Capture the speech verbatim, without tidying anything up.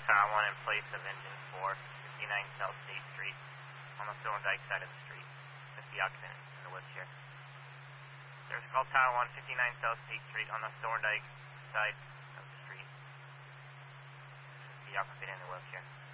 Tower one in place of engine four, fifty-nine South State Street, on the Thorndike side of the street. fifty occupant in the wheelchair. There's call Tower one, fifty-nine South State Street, on the Thorndike side of the street. fifty occupant in the wheelchair.